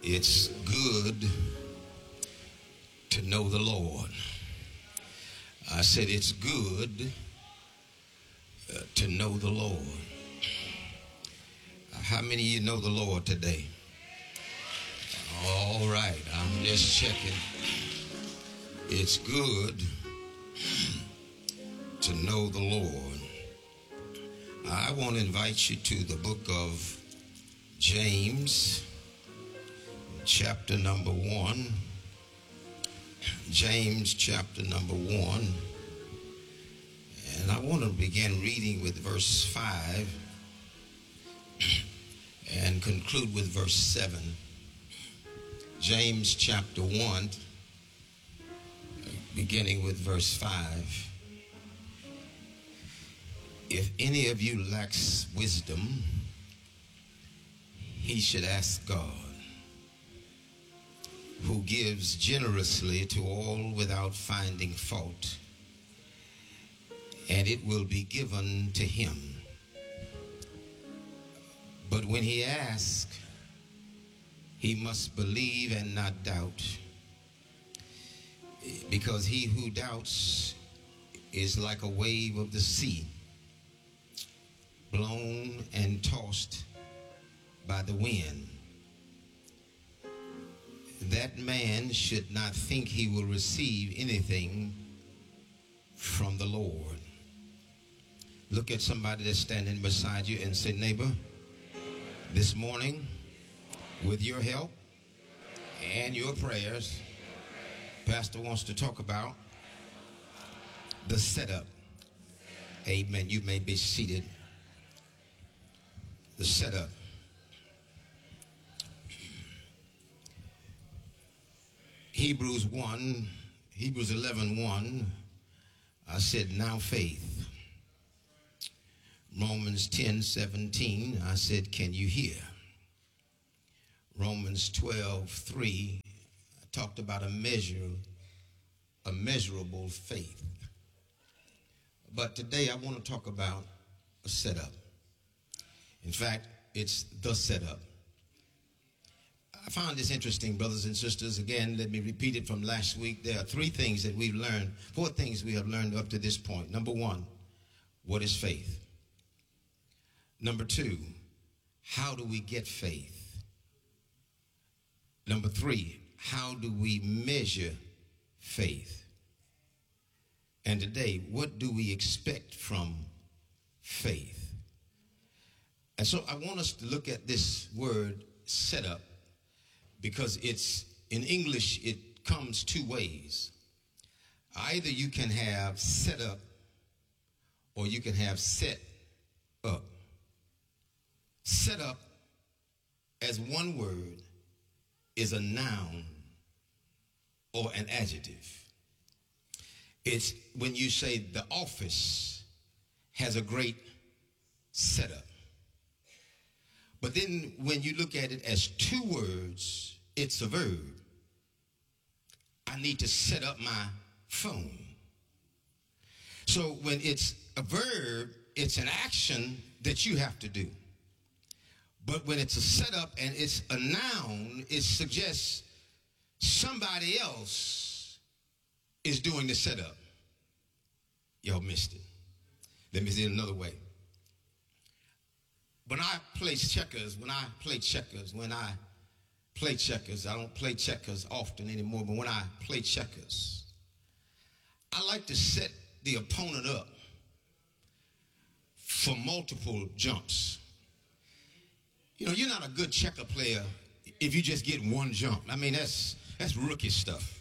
It's good to know the Lord. I said it's good to know the Lord. How many of you know the Lord today? All right, I'm just checking. It's good to know the Lord. I want to invite you to the book of James, chapter number 1. James chapter number 1. And I want to begin reading with verse 5 and conclude with verse 7. James chapter 1, beginning with verse 5. If any of you lacks wisdom, he should ask God, who gives generously to all without finding fault, and it will be given to him. But when he asks, he must believe and not doubt, because he who doubts is like a wave of the sea, blown and tossed by the wind. That man should not think he will receive anything from the Lord. Look at somebody that's standing beside you and say, neighbor, this morning, with your help and your prayers, Pastor wants to talk about the setup. Amen. You may be seated. The setup. Hebrews 11:1, I said, now faith. Romans 10:17, I said, can you hear? Romans 12:3, I talked about a measurable faith. But today I want to talk about a setup. In fact, it's the setup. I found this interesting, brothers and sisters. Again, let me repeat it from last week. There are four things we have learned up to this point. Number one, what is faith? Number two, how do we get faith? Number three, how do we measure faith? And today, what do we expect from faith? And so I want us to look at this word setup, because it's, in English, it comes two ways. Either you can have set up or you can have set up. Set up as one word is a noun or an adjective. It's when you say the office has a great setup. But then when you look at it as two words, it's a verb. I need to set up my phone. So when it's a verb, it's an action that you have to do. But when it's a setup and it's a noun, it suggests somebody else is doing the setup. Y'all missed it. Let me say it another way. When I play checkers, I don't play checkers often anymore, but when I play checkers, I like to set the opponent up for multiple jumps. You know, you're not a good checker player if you just get one jump. I mean, that's rookie stuff.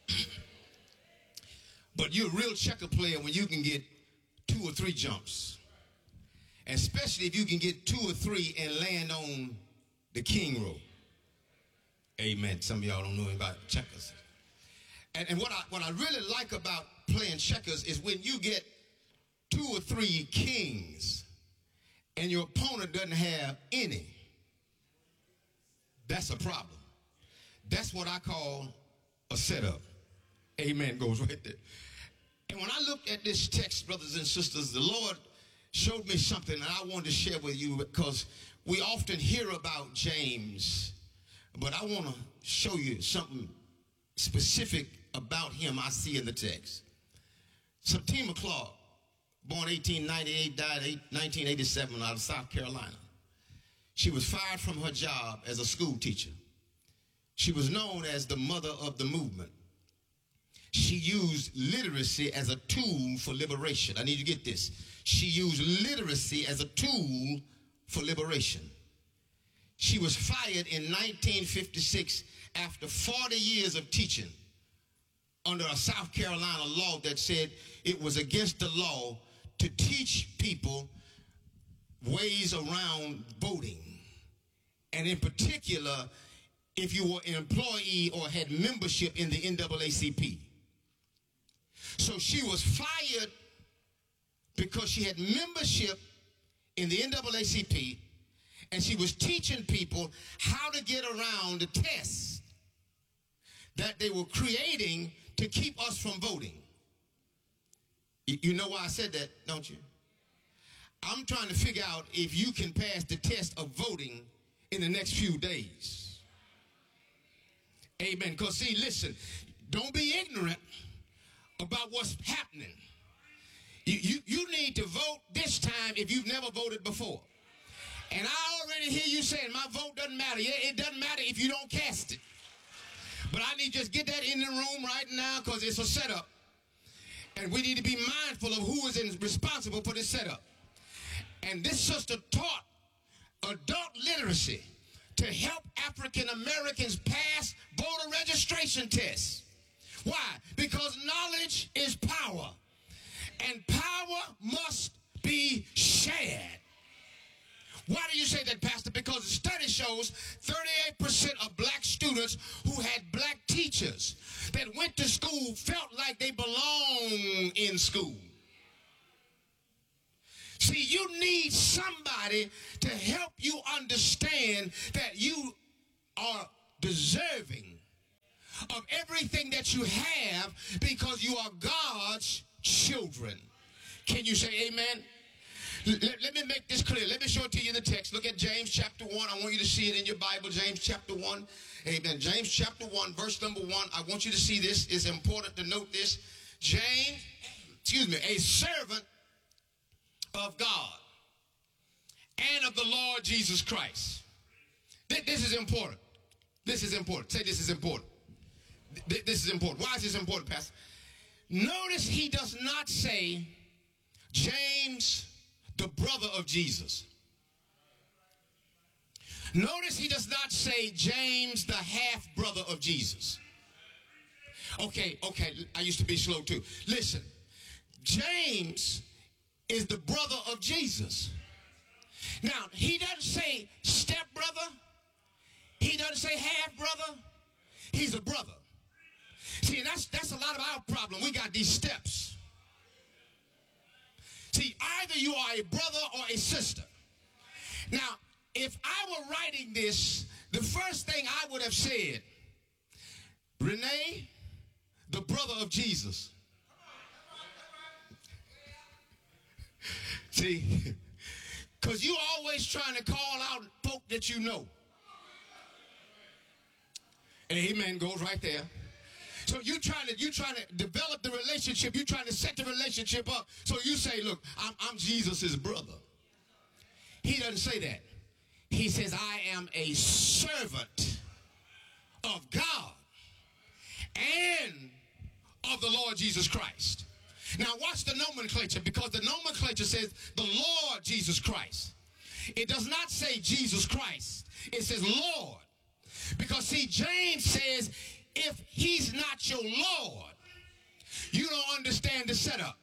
But you're a real checker player when you can get 2 or 3 jumps. And especially if you can get 2 or 3 and land on the king row. Amen. Some of y'all don't know about checkers. And what I really like about playing checkers is when you get 2 or 3 kings and your opponent doesn't have any. That's a problem. That's what I call a setup. Amen goes right there. And when I looked at this text, brothers and sisters, the Lord showed me something that I wanted to share with you, because we often hear about James But I want to show you something specific about him I see in the text. Septima Clark, born 1898, died 1987 out of South Carolina. She was fired from her job as a school teacher. She was known as the mother of the movement. She used literacy as a tool for liberation. I need you to get this. She used literacy as a tool for liberation. She was fired in 1956 after 40 years of teaching under a South Carolina law that said it was against the law to teach people ways around voting. And in particular, if you were an employee or had membership in the NAACP. So she was fired because she had membership in the NAACP, and she was teaching people how to get around the tests that they were creating to keep us from voting. You know why I said that, don't you? I'm trying to figure out if you can pass the test of voting in the next few days. Amen. Because see, listen, don't be ignorant about what's happening. You need to vote this time if you've never voted before. And I already hear you saying my vote doesn't matter. Yeah, it doesn't matter if you don't cast it. But I need to just get that in the room right now because it's a setup. And we need to be mindful of who is responsible for this setup. And this sister taught adult literacy to help African Americans pass voter registration tests. Why? Because knowledge is power. And power must be shared. Why do you say that, Pastor? Because the study shows 38% of black students who had black teachers that went to school felt like they belonged in school. See, you need somebody to help you understand that you are deserving of everything that you have because you are God's children. Can you say amen? Let me make this clear. Let me show it to you in the text. Look at James chapter 1. I want you to see it in your Bible. James chapter 1. Amen. James chapter 1, verse number 1. I want you to see this. It's important to note this. James, a servant of God and of the Lord Jesus Christ. This is important. This is important. Say this is important. This is important. Why is this important, Pastor? Notice he does not say James, the brother of Jesus. Notice he does not say James, the half-brother of Jesus. Okay, I used to be slow too. Listen, James is the brother of Jesus. Now, he doesn't say step-brother. He doesn't say half-brother. He's a brother. See, that's a lot of our problem. We got these steps. See, either you are a brother or a sister. Now, if I were writing this, the first thing I would have said, Renee, the brother of Jesus. See, because you always trying to call out folk that you know. Amen, goes right there. So you're trying to develop the relationship. You're trying to set the relationship up. So you say, look, I'm Jesus' brother. He doesn't say that. He says, I am a servant of God and of the Lord Jesus Christ. Now watch the nomenclature, because the nomenclature says the Lord Jesus Christ. It does not say Jesus Christ. It says Lord. Because see, James says, if he's not your Lord, you don't understand the setup.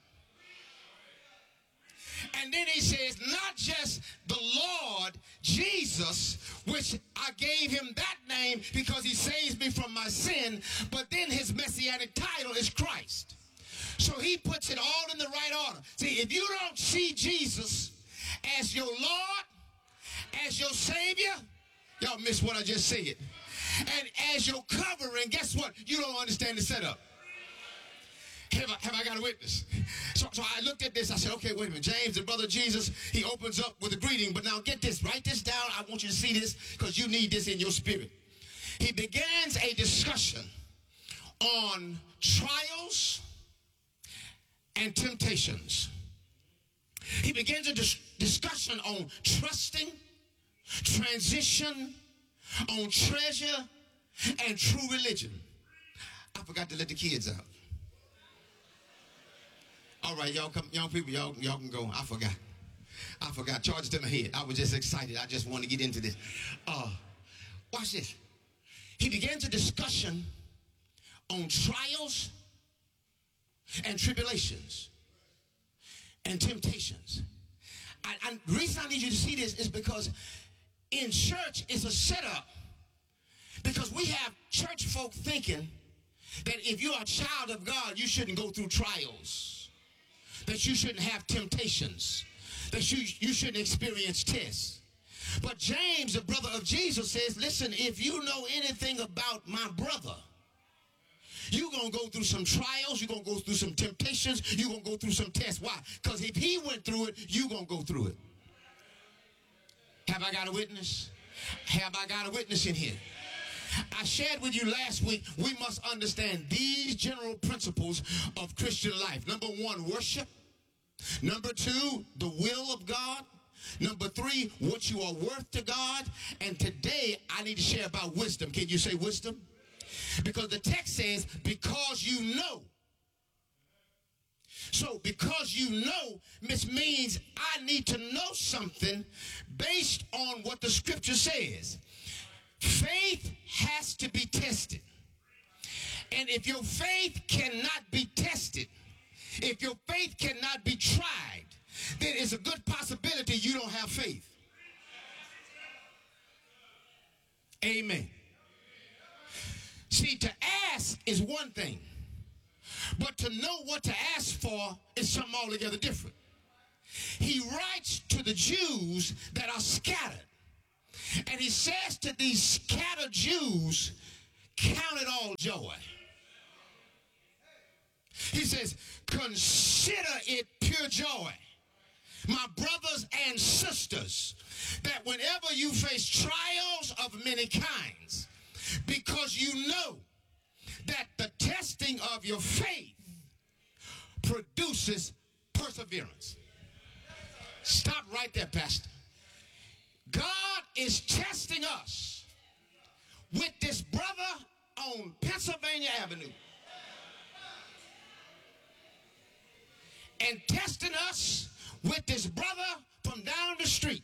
And then he says, not just the Lord Jesus, which I gave him that name because he saves me from my sin, but then his messianic title is Christ. So he puts it all in the right order. See, if you don't see Jesus as your Lord, as your Savior, y'all missed what I just said. And as your covering, guess what? You don't understand the setup. Have I got a witness? So I looked at this. I said, okay, wait a minute. James, the brother of Jesus, he opens up with a greeting. But now get this. Write this down. I want you to see this because you need this in your spirit. he begins a discussion on trials and temptations. He begins a discussion on trusting, transition, on treasure, and true religion. I forgot to let the kids out. All right, y'all come, young people, y'all can go. I forgot. Charge it to my head. I was just excited. I just want to get into this. Watch this. He begins a discussion on trials and tribulations and temptations. The reason I need you to see this is because in church it's a setup, because we have church folk thinking that if you're a child of God, you shouldn't go through trials, that you shouldn't have temptations, that you shouldn't experience tests. But James, the brother of Jesus, says, listen, if you know anything about my brother, you're going to go through some trials, you're going to go through some temptations, you're going to go through some tests. Why? Because if he went through it, you're going to go through it. Have I got a witness? Have I got a witness in here? I shared with you last week, we must understand these general principles of Christian life. Number one, worship. Number two, the will of God. Number three, what you are worth to God. And today, I need to share about wisdom. Can you say wisdom? Because the text says, because you know. So because you know, this means I need to know something based on what the scripture says. Faith has to be tested. And if your faith cannot be tested, if your faith cannot be tried, then it's a good possibility you don't have faith. Amen. See, to ask is one thing, but to know what to ask for is something altogether different. He writes to the Jews that are scattered, and he says to these scattered Jews, count it all joy. He says, consider it pure joy, my brothers and sisters, that whenever you face trials of many kinds, because you know that the testing of your faith produces perseverance. Stop right there, Pastor. God is testing us with this brother on Pennsylvania Avenue and testing us with this brother from down the street.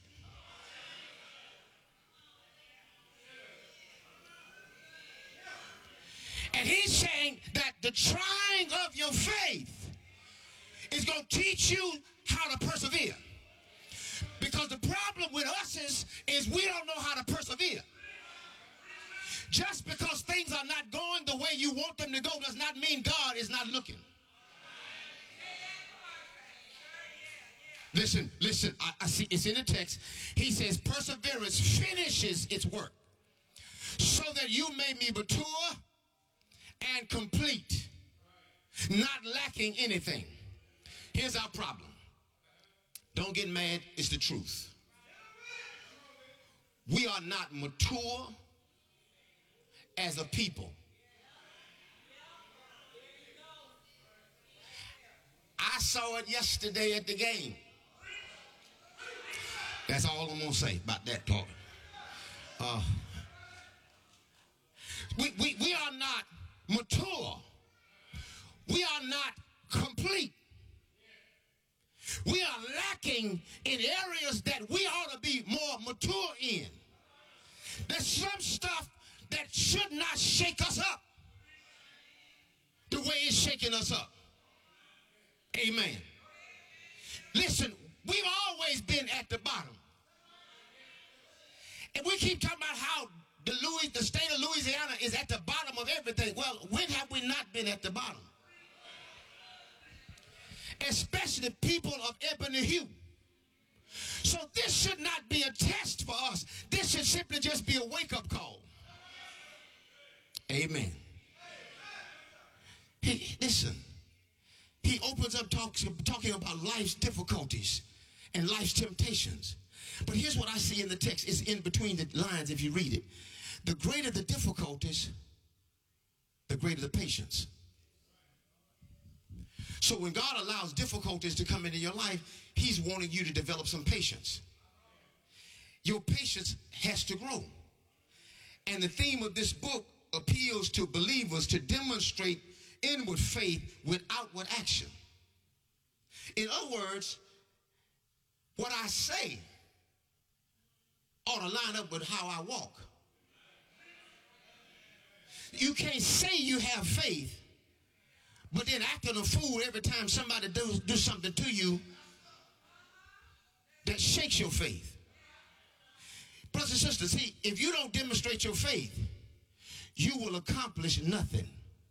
And he's saying that the trying of your faith is going to teach you how to persevere. Because the problem with us is we don't know how to persevere. Just because things are not going the way you want them to go does not mean God is not looking. Listen, I see it's in the text. He says perseverance finishes its work so that you may be mature and complete, not lacking anything. Here's our problem. Don't get mad, it's the truth. We are not mature as a people. I saw it yesterday at the game. That's all I'm going to say about that talk. We are not mature. We are not complete. We are lacking in areas that we ought to be more mature in. There's some stuff that should not shake us up the way it's shaking us up. Amen. Listen, we've always been at the bottom. And we keep talking about how the state of Louisiana is at the bottom of everything. Well, when have we not been at the bottom? Especially people of ebony hue. So this should not be a test for us. This should simply just be a wake-up call. Amen. Listen, he opens up talking about life's difficulties and life's temptations. But here's what I see in the text. It's in between the lines if you read it. The greater the difficulties, the greater the patience. So when God allows difficulties to come into your life, he's wanting you to develop some patience. Your patience has to grow. And the theme of this book appeals to believers to demonstrate inward faith with outward action. In other words, what I say ought to line up with how I walk. You can't say you have faith, but then acting a fool every time somebody do something to you that shakes your faith. Brothers and sisters, see, if you don't demonstrate your faith, you will accomplish nothing.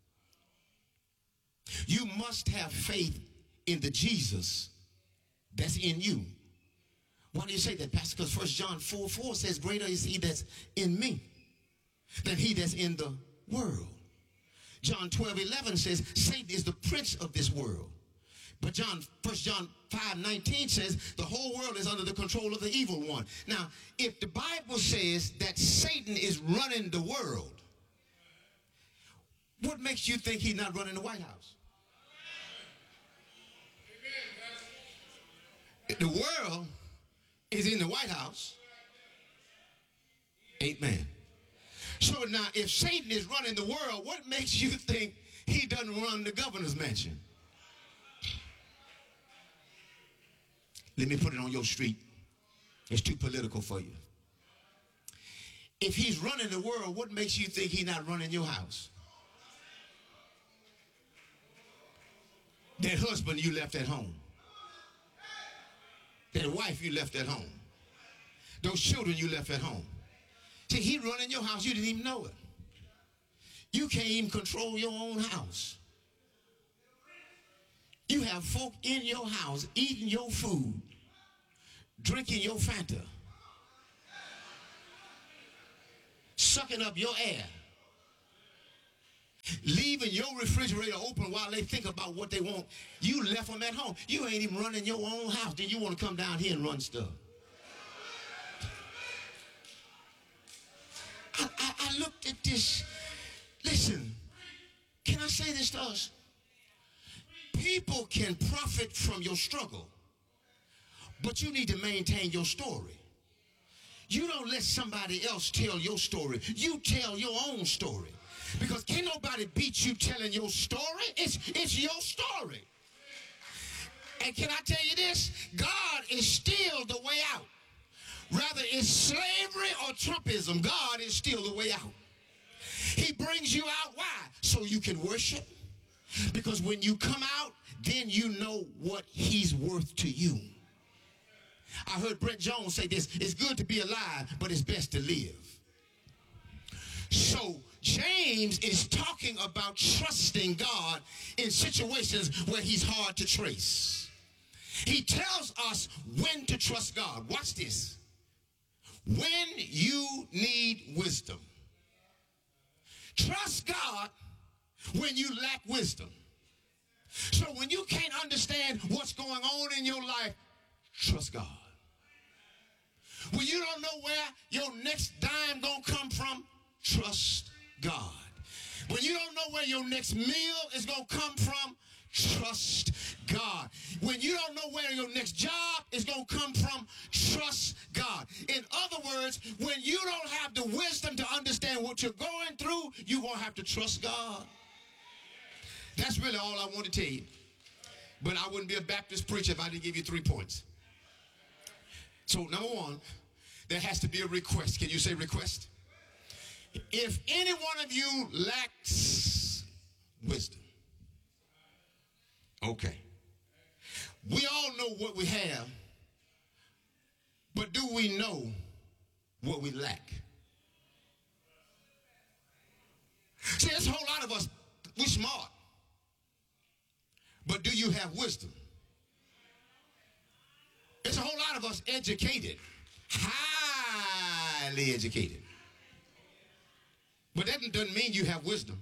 You must have faith in the Jesus that's in you. Why do you say that, Pastor? Because 1 John 4:4 says, greater is he that's in me than he that's in the world. John 12:11 says, Satan is the prince of this world. But 1 John 5:19 says, the whole world is under the control of the evil one. Now, if the Bible says that Satan is running the world, what makes you think he's not running the White House? The world is in the White House. Amen. So now, if Satan is running the world, what makes you think he doesn't run the governor's mansion? Let me put it on your street. It's too political for you. If he's running the world, what makes you think he's not running your house? That husband you left at home. That wife you left at home. Those children you left at home. See, he running your house, you didn't even know it. You can't even control your own house. You have folk in your house eating your food, drinking your Fanta, sucking up your air, leaving your refrigerator open while they think about what they want. You left them at home. You ain't even running your own house. Then you want to come down here and run stuff. I looked at this. Listen, can I say this to us? People can profit from your struggle, but you need to maintain your story. You don't let somebody else tell your story. You tell your own story. Because can't nobody beat you telling your story. It's your story. And can I tell you this? God is still the way out. Rather it's slavery or Trumpism, God is still the way out. He brings you out. Why? So you can worship. Because when you come out, then you know what he's worth to you. I heard Brent Jones say this, it's good to be alive, but it's best to live. So James is talking about trusting God in situations where he's hard to trace. He tells us when to trust God. Watch this. When you need wisdom. Trust God when you lack wisdom. So when you can't understand what's going on in your life, trust God. When you don't know where your next dime gonna come from, trust God. When you don't know where your next meal is gonna come from, trust God. When you don't know where your next job is going to come from, trust God. In other words, when you don't have the wisdom to understand what you're going through, you're going to have to trust God. That's really all I want to tell you. But I wouldn't be a Baptist preacher if I didn't give you 3 points. So, number one, there has to be a request. Can you say request? If any one of you lacks wisdom, okay. We all know what we have, but do we know what we lack? See, there's a whole lot of us, we're smart, but do you have wisdom? There's a whole lot of us educated, highly educated, but that doesn't mean you have wisdom.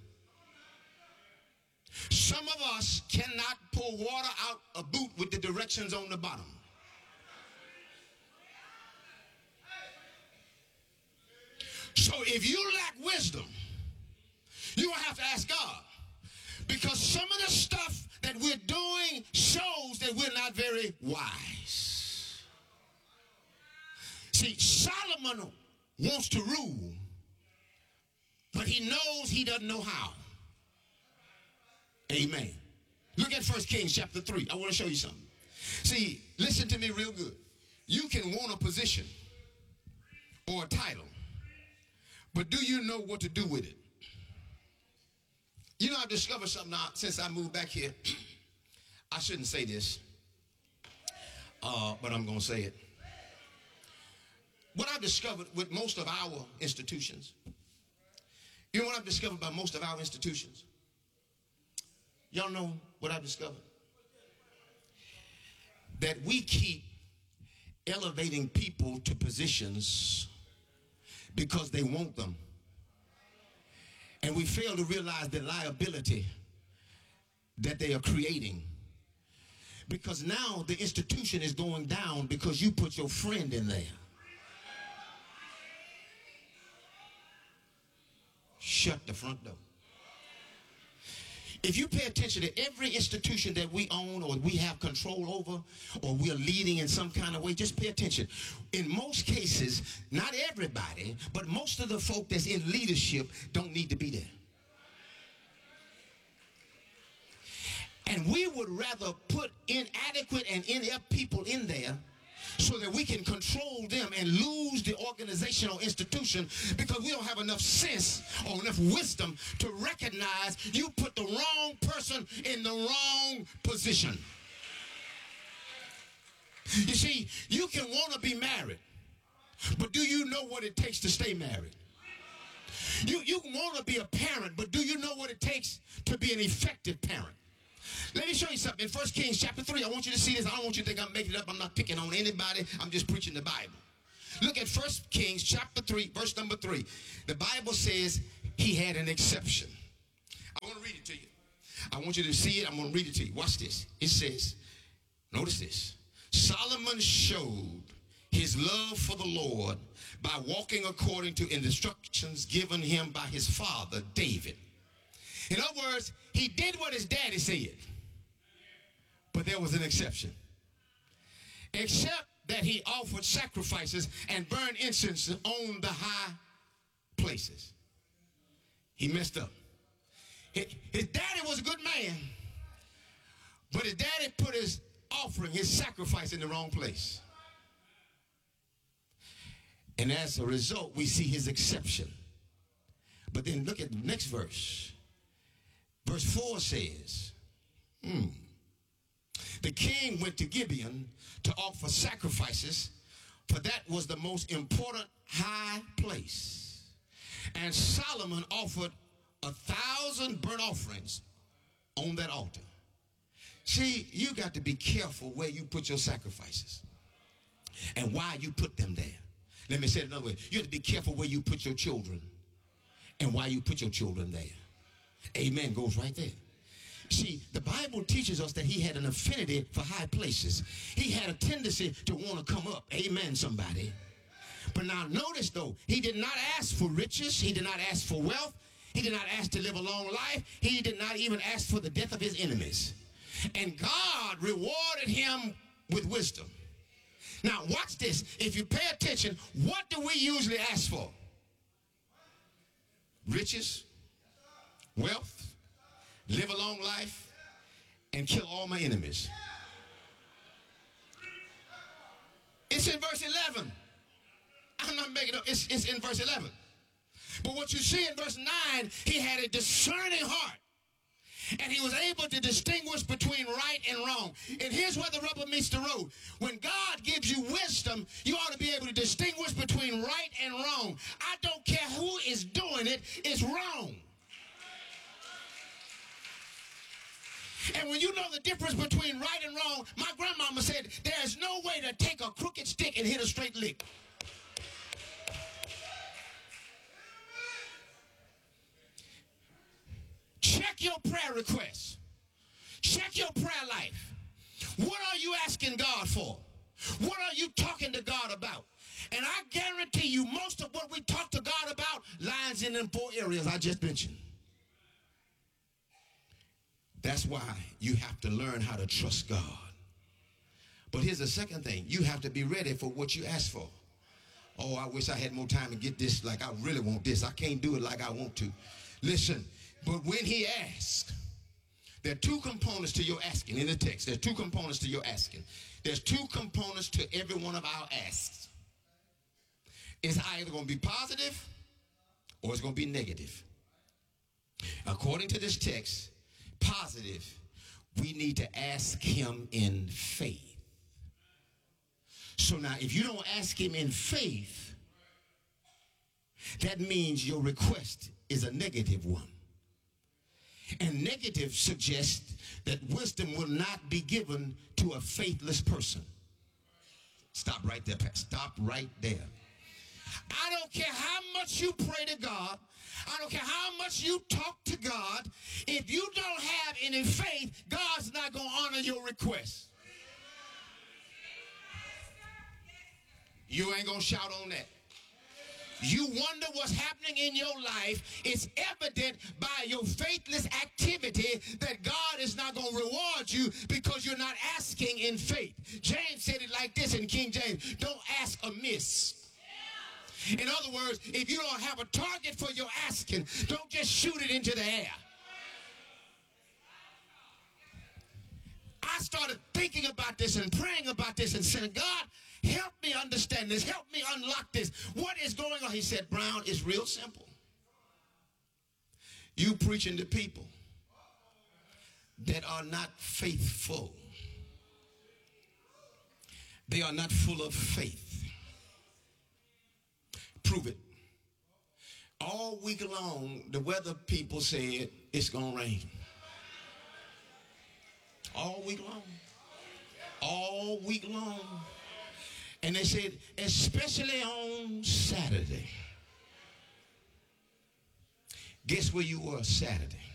Some of us cannot pour water out a boot with the directions on the bottom. So if you lack wisdom. You're going to have to ask God. Because some of the stuff that we're doing shows that we're not very wise. See, Solomon wants to rule, but he knows he doesn't know how. Amen. Look at 1 Kings chapter 3. I want to show you something. See, listen to me real good. You can want a position or a title, but do you know what to do with it? You know, I've discovered something now since I moved back here. I shouldn't say this, but I'm going to say it. What I've discovered with most of our institutions, you know what I've discovered by most of our institutions? Y'all know what I've discovered? That we keep elevating people to positions because they want them. And we fail to realize the liability that they are creating. Because now the institution is going down because you put your friend in there. Shut the front door. If you pay attention to every institution that we own or we have control over or we're leading in some kind of way, just pay attention. In most cases, not everybody, but most of the folk that's in leadership don't need to be there. And we would rather put inadequate and inept people in there so that we can control them and lose the organization or institution because we don't have enough sense or enough wisdom to recognize you put the wrong person in the wrong position. You see, you can want to be married, but do you know what it takes to stay married? You want to be a parent, but do you know what it takes to be an effective parent? Let me show you something. In 1 Kings chapter 3, I want you to see this. I don't want you to think I'm making it up. I'm not picking on anybody. I'm just preaching the Bible. Look at 1 Kings chapter 3, verse number 3. The Bible says he had an exception. I want to read it to you. I want you to see it. I'm going to read it to you. Watch this. It says, notice this. Solomon showed his love for the Lord by walking according to instructions given him by his father, David. In other words, he did what his daddy said. But there was an exception. Except that he offered sacrifices and burned incense on the high places. He messed up. His daddy was a good man, but his daddy put his offering, his sacrifice in the wrong place. And as a result, we see his exception. But then look at the next verse. Verse 4 says, the king went to Gibeon to offer sacrifices, for that was the most important high place. And Solomon offered 1,000 burnt offerings on that altar. See, you got to be careful where you put your sacrifices and why you put them there. Let me say it another way. You have to be careful where you put your children and why you put your children there. Amen goes right there. See, the Bible teaches us that he had an affinity for high places. He had a tendency to want to come up. Amen, somebody. But now notice, though, he did not ask for riches. He did not ask for wealth. He did not ask to live a long life. He did not even ask for the death of his enemies. And God rewarded him with wisdom. Now, watch this. If you pay attention, what do we usually ask for? Riches, wealth, live a long life, and kill all my enemies. It's in verse 11. I'm not making it up. It's in verse 11. But what you see in verse 9, he had a discerning heart. And he was able to distinguish between right and wrong. And here's where the rubber meets the road. When God gives you wisdom, you ought to be able to distinguish between right and wrong. I don't care who is doing it, it's wrong. And when you know the difference between right and wrong, my grandmama said, there's no way to take a crooked stick and hit a straight lick. Check your prayer requests. Check your prayer life. What are you asking God for? What are you talking to God about? And I guarantee you most of what we talk to God about lines in in them 4 areas I just mentioned. That's why you have to learn how to trust God. But here's the second thing. You have to be ready for what you ask for. Oh, I wish I had more time to get this like I really want this. I can't do it like I want to. Listen, but when he asks, there are 2 components to your asking in the text. There's 2 components to your asking. There's 2 components to every one of our asks. It's either going to be positive or it's going to be negative. According to this text, positive, we need to ask him in faith. So now, if you don't ask him in faith, that means your request is a negative one. And negative suggests that wisdom will not be given to a faithless person. Stop right there, Pastor. Stop right there. I don't care how much you pray to God. I don't care how much you talk to God. If you don't have any faith, God's not going to honor your request. You ain't going to shout on that. You wonder what's happening in your life. It's evident by your faithless activity that God is not going to reward you because you're not asking in faith. James said it like this in King James: don't ask amiss. In other words, if you don't have a target for your asking, don't just shoot it into the air. I started thinking about this and praying about this and saying, God, help me understand this. Help me unlock this. What is going on? He said, Brown, it's real simple. You preaching to people that are not faithful. They are not full of faith. Prove it. All week long, the weather people said it's going to rain. All week long. All week long. And they said, especially on Saturday. Guess where you were Saturday?